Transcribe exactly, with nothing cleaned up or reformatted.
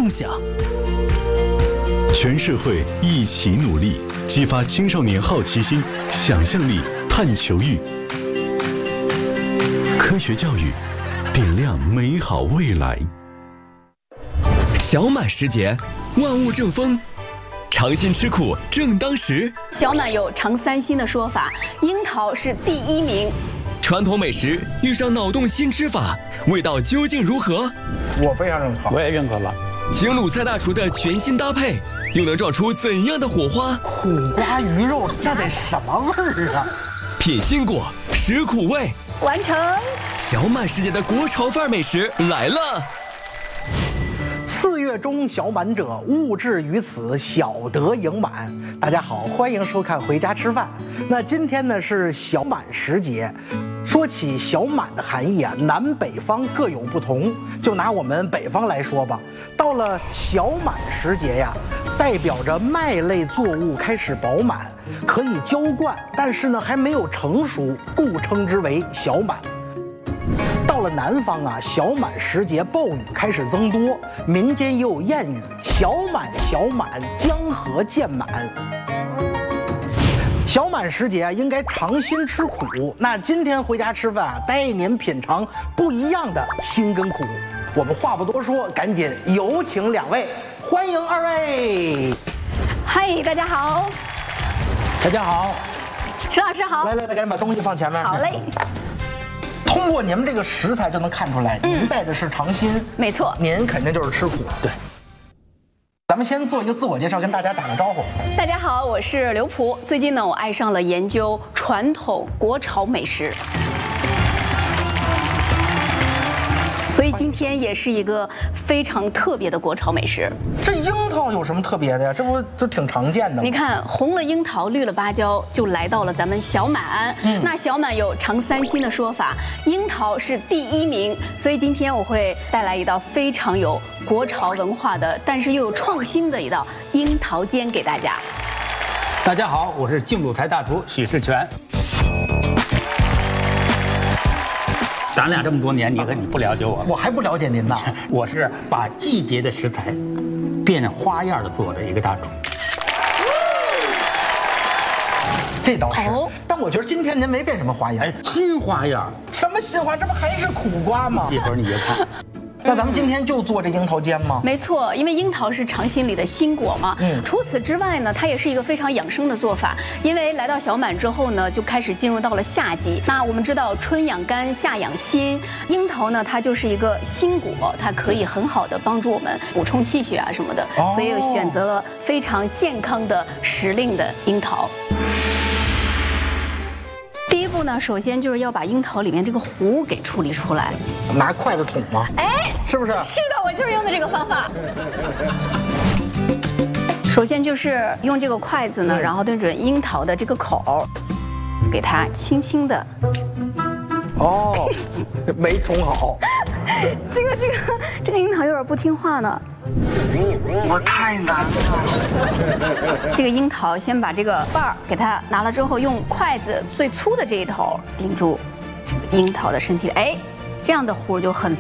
梦想。全社会一起努力，激发青少年好奇心、想象力、探求欲。科学教育，点亮美好未来。 小满时节，万物正丰，尝新吃苦正当时。 小满有尝三新的说法，樱桃是第一名。 传统美食遇上脑洞新吃法，味道究竟如何？ 我非常认可， 我也认可了。 京鲁菜大厨的全新搭配，又能撞出怎样的火花？ 苦瓜鱼肉，这得什么味儿啊？ 品新果，食苦味， 完成。 小满时节的国潮范儿美食来了。 四月中小满者，勿至于此，小得盈满。大家好，欢迎收看《回家吃饭》。那今天呢是小满时节。说起小满的含义啊，南北方各有不同。就拿我们北方来说吧，到了小满时节呀，代表着麦类作物开始饱满，可以浇灌，但是呢还没有成熟，故称之为小满。到了南方啊，小满时节暴雨开始增多，民间也有谚语：“小满小满，江河渐满。”小满时节啊，应该尝新吃苦。那今天回家吃饭啊，带您品尝不一样的新跟苦。我们话不多说，赶紧有请两位，欢迎二位。 嗨，大家好。 大家好， 石老师好。 来来来，赶紧把东西放前面。 好嘞。 通过你们这个食材就能看出来，您带的是尝新， 没错， 您肯定就是吃苦。 对。 咱们先做一个自我介绍，跟大家打个招呼。 大家好，我是刘璞。最近呢，我爱上了研究传统国潮美食，所以今天也是一个非常特别的国潮美食。 这樱桃有什么特别的呀？这不就挺常见的吗？ 你看，红了樱桃，绿了芭蕉，就来到了咱们小满。嗯，那小满有尝三新的说法，樱桃是第一名，所以今天我会带来一道非常有国潮文化的，但是又有创新的一道樱桃煎给大家。 大家好，我是晋鲁菜大厨许世全。咱俩这么多年，你和你不了解我， 我还不了解您呢。 我是把季节的食材变花样的做的一个大厨。 这倒是， 哦、 但我觉得今天您没变什么花样。 哎，新花样？ 什么新花？这不还是苦瓜吗？ 一会儿你就看。 那咱们今天就做这樱桃煎吗？ 没错，因为樱桃是尝新里的新果嘛。 嗯。 除此之外呢，它也是一个非常养生的做法。因为来到小满之后呢，就开始进入到了夏季。那我们知道春养肝，夏养心，樱桃呢，它就是一个新果，它可以很好的帮助我们补充气血啊什么的。哦。所以选择了非常健康的时令的樱桃。第一步呢，首先就是要把樱桃里面这个核给处理出来。 拿筷子捅吗？ 哎， 是不是？ 是的，我就是用的这个方法。首先就是用这个筷子呢，然后对准樱桃的这个口，给它轻轻的。 哦，没捅好。 这个这个这个樱桃有点不听话呢。 我太难了。 这个樱桃先把这个瓣儿给它拿了之后，用筷子最粗的这一头顶住这个樱桃的身体，哎，这样的核就很